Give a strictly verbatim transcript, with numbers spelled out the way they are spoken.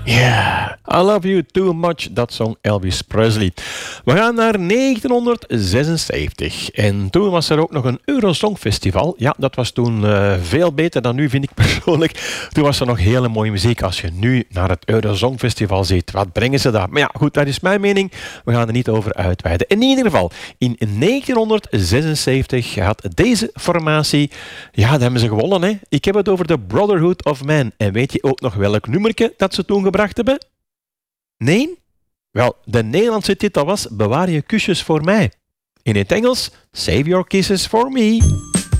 Yeah, I love you too much, dat zong Elvis Presley. We gaan naar negentien zesenzeventig. En toen was er ook nog een Eurosongfestival. Ja, dat was toen uh, veel beter dan nu, vind ik persoonlijk. Toen was er nog hele mooie muziek. Als je nu naar het Eurosongfestival ziet, wat brengen ze daar? Maar ja, goed, dat is mijn mening. We gaan er niet over uitweiden. In ieder geval, in negentien zesenzeventig had deze formatie... Ja, dat hebben ze gewonnen, hè. Ik heb het over de Brotherhood of Man. En weet je ook nog welk nummertje dat ze toen gebracht hebben? Nee? Wel, de Nederlandse titel was Bewaar je kusjes voor mij. In het Engels, Save your kisses for me.